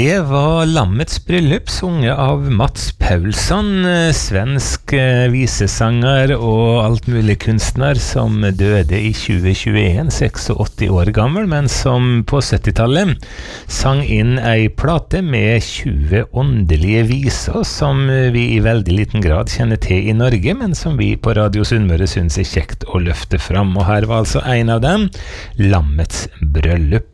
Det var Lammets bryllup, sunget av Mats Paulsson, svensk visesanger og altmulig kunstner som døde i 2021, 86 år gammel, men som på 70-tallet sang inn ei plate med 20 åndelige viser som vi i veldig liten grad kjenner til i Norge, men som vi på Radio Sunnmøre synes kjekt å løfte fram. Og her var altså en av dem, Lammets bryllup.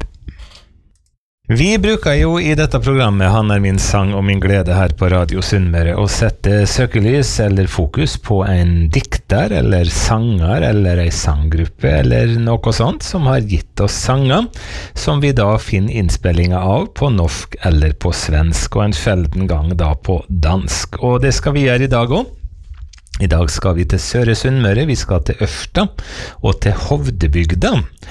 Vi bruker jo i dette programmet Han min sang og min glede her på Radio Sunnmøre å sette søkelys eller fokus på en dikter eller sanger eller en sanggruppe eller noe sånt som har gitt oss sanger som vi da finner innspillinger av på norsk eller på svensk og en sjelden gang da på dansk. Og det skal vi gjøre i dag også. I dag skal vi til Søre Sunnmøre, vi skal til Øfta og til Hovdebygda.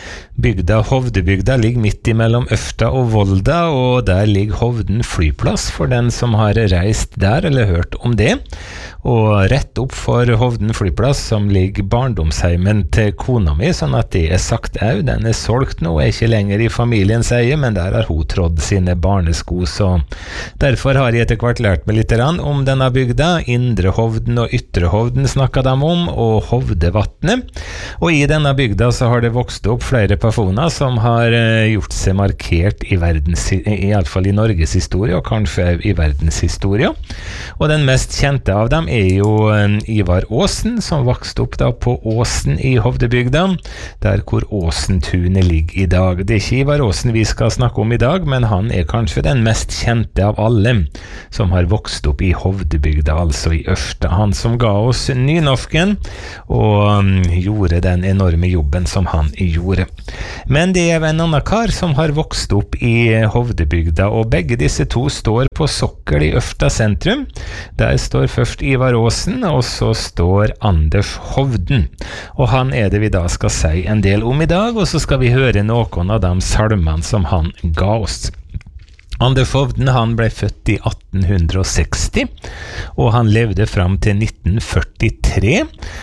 Hovdebygda ligger midt imellom Øfta og Volda, og der ligger Hovden flyplass for den som har reist der eller hørt om det. Og rett opp for Hovden flyplass som ligger barndomsheimen til kona mi, sånn at det sagt au, den solgt nå, ikke lenger i familiens eie, men der har hun trådd sine barnesko, så derfor har jeg etter hvert lært meg litt om denne bygda. Indre Hovden og Ytre Hovden snakket de om, og Hovdevatnet. Og i denne bygda så har det vokst opp flere personer som har gjort seg markert i i alle fall i Norges historie, og kanskje i verdenshistorie. Og den mest kjente av dem jo Ivar Aasen, som vokste opp da på Åsen i Hovdebygda, der hvor Åsentunet ligger i dag. Det ikke Ivar Aasen vi skal snakke om i dag, men han kanskje den mest kjente av alle som har vokst opp i Hovdebygda, altså i Øfta. Han som ga oss nynorsken og gjorde den enorme jobben som han gjorde. Men det en annen kar som har vokst opp i Hovdebygda, og begge disse to står på sokkel i Øfta sentrum. Der står først Ivar Aasen, og så står Anders Hovden. Og han det vi da skal si en del om i dag, og så skal vi høre noen av de salmene som han ga oss. Anders Hovden han ble født i 1860, og han levde fram til 1943,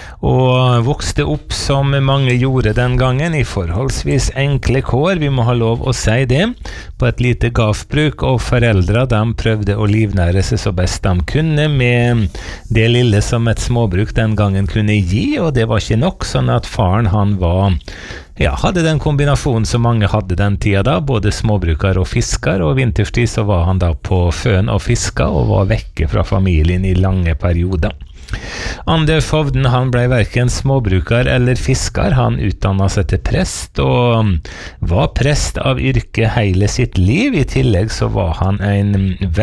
og vokste opp som mange gjorde den gangen, i forholdsvis enkle kår, vi må ha lov å si det, på et lite gavbruk, og foreldre de prøvde å livnære seg så best de kunne med det lille som et småbruk den gangen kunne gi, og det var ikke nok, sånn at faren han var hadde den kombinasjonen som mange hadde den tida da, både småbrukere og fisker, og vinterstid så var han da på føn og fiska og var vekke fra familien i lange perioder. Anders Hovden han ble hverken småbruker eller fisker, han utdannet seg til prest og var prest av yrke hele sitt liv. I tillegg så var han en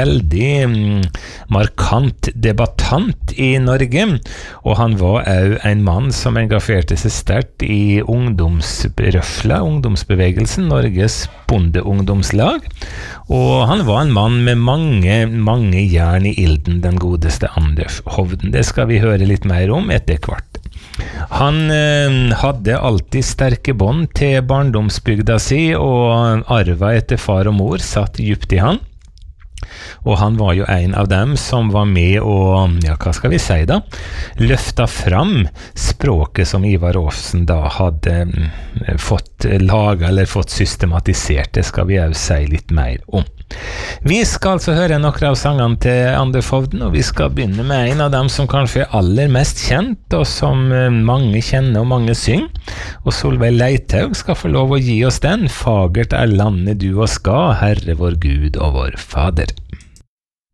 veldig markant debattant i Norge, og han var også en mann som engasjerte seg sterkt i ungdomsrørsla, ungdomsbevegelsen, Norges bondeungdomslag, og han var en mann med mange jern i ilden, den godeste Anders Hovden. Det skal vi høre litt mer om etter hvert. Han hadde alltid sterke bånd til barndomsbygda si, og arva etter far og mor satt djupt i han. Og han var jo en av dem som var med og, hva skal vi si da, løfta fram språket som Ivar Aasen da hadde fått laget eller fått systematisert. Det skal vi også si litt mer om. Vi skal altså høre noen av sangene til Anders Hovden, og vi skal begynne med en av dem som kanskje aller mest kjent, og som mange kjenner og mange synger. Og Solveig Leithaug skal få lov å gi oss den. Fagert landet du og skal, Herre vår Gud og vår Fader.